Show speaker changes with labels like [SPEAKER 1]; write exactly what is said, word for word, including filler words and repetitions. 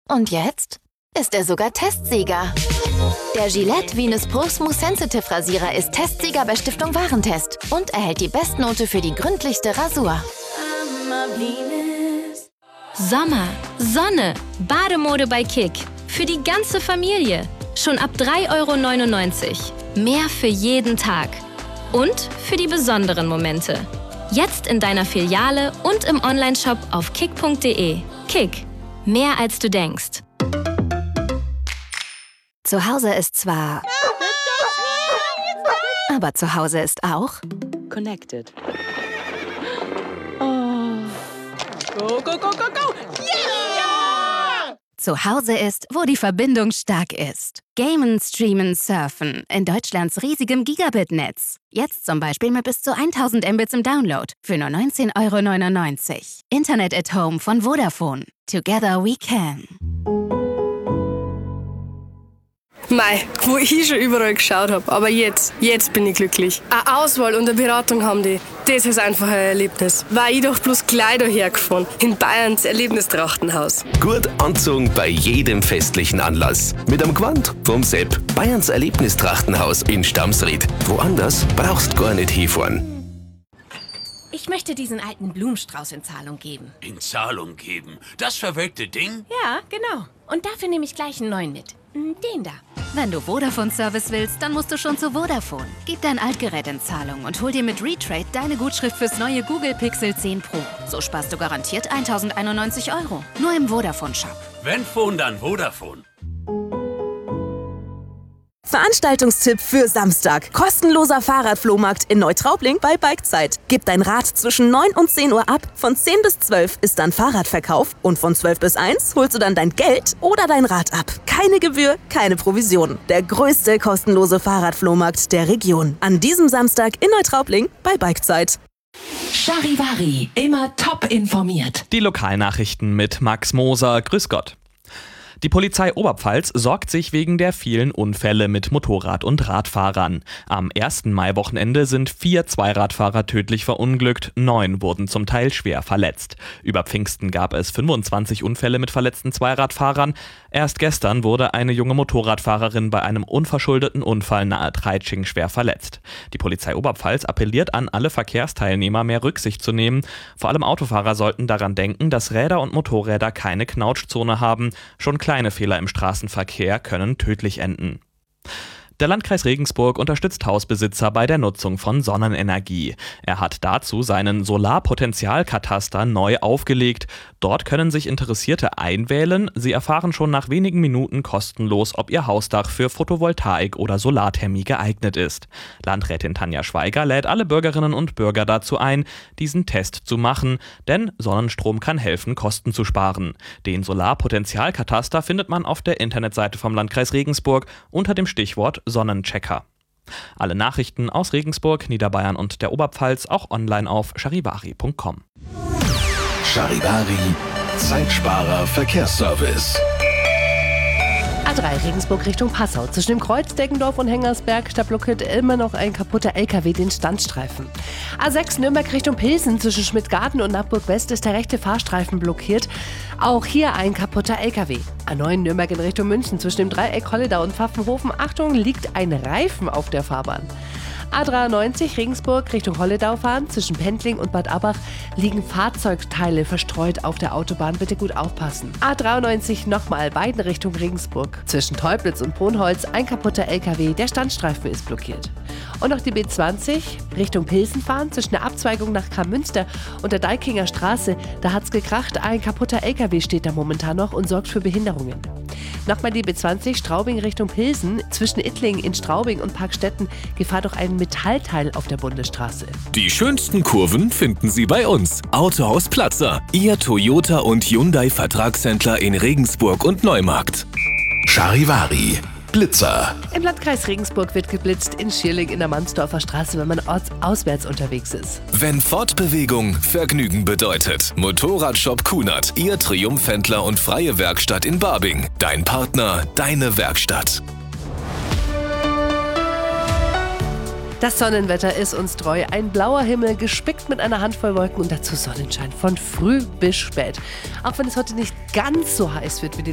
[SPEAKER 1] Und jetzt ist er sogar Testsieger. Der Gillette Venus Pro Smooth Sensitive Rasierer ist Testsieger bei Stiftung Warentest und erhält die Bestnote für die gründlichste Rasur.
[SPEAKER 2] Sommer, Sonne, Bademode bei Kick. Für die ganze Familie. Schon ab drei Euro neunundneunzig. Mehr für jeden Tag. Und für die besonderen Momente. Jetzt in deiner Filiale und im Onlineshop auf kick punkt de. Kick. Mehr als du denkst.
[SPEAKER 1] Zu Hause ist zwar... aber zu Hause ist auch...
[SPEAKER 3] Connected. Oh. Go, go, go, go, go! Yeah!
[SPEAKER 1] Zu Hause ist, wo die Verbindung stark ist. Gamen, Streamen, Surfen in Deutschlands riesigem Gigabit-Netz. Jetzt zum Beispiel mit bis zu tausend Mbits im Download für nur neunzehn Euro neunundneunzig. Internet at Home von Vodafone. Together we can.
[SPEAKER 4] Mei, wo ich schon überall geschaut habe, aber jetzt, jetzt bin ich glücklich. Eine Auswahl und eine Beratung haben die, das ist einfach ein Erlebnis. War ich doch bloß gleich dahergefahren, in Bayerns Erlebnistrachtenhaus.
[SPEAKER 5] Gut anzogen bei jedem festlichen Anlass. Mit einem Gewand vom Sepp. Bayerns Erlebnistrachtenhaus in Stamsried. Woanders brauchst gar nicht hinfahren.
[SPEAKER 6] Ich möchte diesen alten Blumenstrauß in Zahlung geben.
[SPEAKER 7] In Zahlung geben? Das verwelkte Ding?
[SPEAKER 6] Ja, genau. Und dafür nehme ich gleich einen neuen mit. Den da.
[SPEAKER 1] Wenn du Vodafone-Service willst, dann musst du schon zu Vodafone. Gib dein Altgerät in Zahlung und hol dir mit Retrade deine Gutschrift fürs neue Google Pixel zehn Pro. So sparst du garantiert tausendeinundneunzig Euro. Nur im Vodafone-Shop.
[SPEAKER 7] Wenn Phone, dann Vodafone.
[SPEAKER 8] Veranstaltungstipp für Samstag. Kostenloser Fahrradflohmarkt in Neutraubling bei Bikezeit. Gib dein Rad zwischen neun und zehn Uhr ab. Von zehn bis zwölf ist dann Fahrradverkauf. Und von zwölf bis eins holst du dann dein Geld oder dein Rad ab. Keine Gebühr, keine Provision. Der größte kostenlose Fahrradflohmarkt der Region. An diesem Samstag in Neutraubling bei Bikezeit.
[SPEAKER 9] Charivari, immer top informiert.
[SPEAKER 10] Die Lokalnachrichten mit Max Moser. Grüß Gott. Die Polizei Oberpfalz sorgt sich wegen der vielen Unfälle mit Motorrad- und Radfahrern. Am ersten Maiwochenende sind vier Zweiradfahrer tödlich verunglückt, neun wurden zum Teil schwer verletzt. Über Pfingsten gab es fünfundzwanzig Unfälle mit verletzten Zweiradfahrern. Erst gestern wurde eine junge Motorradfahrerin bei einem unverschuldeten Unfall nahe Treitsching schwer verletzt. Die Polizei Oberpfalz appelliert an alle Verkehrsteilnehmer, mehr Rücksicht zu nehmen. Vor allem Autofahrer sollten daran denken, dass Räder und Motorräder keine Knautschzone haben. Schon kleine Fehler im Straßenverkehr können tödlich enden. Der Landkreis Regensburg unterstützt Hausbesitzer bei der Nutzung von Sonnenenergie. Er hat dazu seinen Solarpotenzialkataster neu aufgelegt. Dort können sich Interessierte einwählen. Sie erfahren schon nach wenigen Minuten kostenlos, ob ihr Hausdach für Photovoltaik oder Solarthermie geeignet ist. Landrätin Tanja Schweiger lädt alle Bürgerinnen und Bürger dazu ein, diesen Test zu machen, denn Sonnenstrom kann helfen, Kosten zu sparen. Den Solarpotenzialkataster findet man auf der Internetseite vom Landkreis Regensburg unter dem Stichwort Sonnenchecker. Alle Nachrichten aus Regensburg, Niederbayern und der Oberpfalz auch online auf charivari punkt com.
[SPEAKER 5] Charivari, Zeitsparer Verkehrsservice.
[SPEAKER 3] A drei Regensburg Richtung Passau. Zwischen dem Kreuz Deggendorf und Hengersberg, da blockiert immer noch ein kaputter L K W den Standstreifen. A sechs Nürnberg Richtung Pilsen. Zwischen Schmidtgarten und Nappburg West ist der rechte Fahrstreifen blockiert. Auch hier ein kaputter L K W. A neun Nürnberg in Richtung München. Zwischen dem Dreieck Holledau und Pfaffenhofen, Achtung, liegt ein Reifen auf der Fahrbahn. A dreiundneunzig Regensburg Richtung Holledau fahren. Zwischen Pendling und Bad Abbach liegen Fahrzeugteile verstreut auf der Autobahn. Bitte gut aufpassen. A dreiundneunzig nochmal beiden Richtung Regensburg. Zwischen Teublitz und Ponholz ein kaputter L K W. Der Standstreifen ist blockiert. Und noch die B zwanzig Richtung Pilsen fahren. Zwischen der Abzweigung nach Kramünster und der Deikinger Straße. Da hat's gekracht. Ein kaputter L K W steht da momentan noch und sorgt für Behinderungen. Nochmal die B zwanzig Straubing Richtung Pilsen. Zwischen Ittlingen in Straubing und Parkstetten Gefahr durch einen Metallteil auf der Bundesstraße.
[SPEAKER 11] Die schönsten Kurven finden Sie bei uns. Autohaus Platzer, Ihr Toyota und Hyundai Vertragshändler in Regensburg und Neumarkt.
[SPEAKER 5] Charivari, Blitzer.
[SPEAKER 3] Im Landkreis Regensburg wird geblitzt, in Schierling in der Mansdorfer Straße, wenn man ortsauswärts unterwegs ist.
[SPEAKER 11] Wenn Fortbewegung Vergnügen bedeutet. Motorradshop Kunert, Ihr Triumphhändler und freie Werkstatt in Barbing. Dein Partner, deine Werkstatt.
[SPEAKER 3] Das Sonnenwetter ist uns treu. Ein blauer Himmel, gespickt mit einer Handvoll Wolken und dazu Sonnenschein von früh bis spät. Auch wenn es heute nicht ganz so heiß wird wie die